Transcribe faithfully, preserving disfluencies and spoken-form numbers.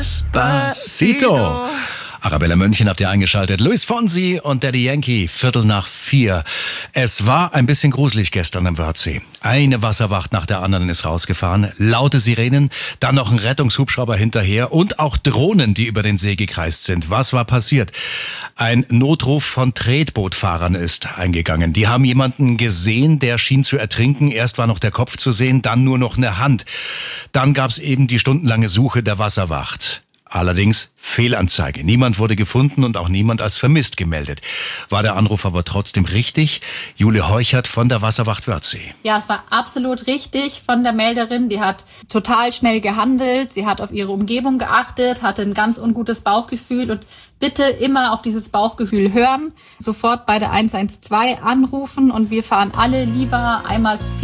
Despacito. Arabella München habt ihr eingeschaltet. Luis Fonsi und Daddy Yankee, Viertel nach vier. Es war ein bisschen gruselig gestern am Wörthsee. Eine Wasserwacht nach der anderen ist rausgefahren. Laute Sirenen, dann noch ein Rettungshubschrauber hinterher und auch Drohnen, die über den See gekreist sind. Was war passiert? Ein Notruf von Tretbootfahrern ist eingegangen. Die haben jemanden gesehen, der schien zu ertrinken. Erst war noch der Kopf zu sehen, dann nur noch eine Hand. Dann gab's eben die stundenlange Suche der Wasserwacht. Allerdings Fehlanzeige. Niemand wurde gefunden und auch niemand als vermisst gemeldet. War der Anruf aber trotzdem richtig? Jule Heuchert von der Wasserwacht Wörthsee. Ja, es war absolut richtig von der Melderin. Die hat total schnell gehandelt. Sie hat auf ihre Umgebung geachtet, hatte ein ganz ungutes Bauchgefühl und bitte immer auf dieses Bauchgefühl hören. Sofort bei der eins eins zwei anrufen und wir fahren alle lieber einmal zu viel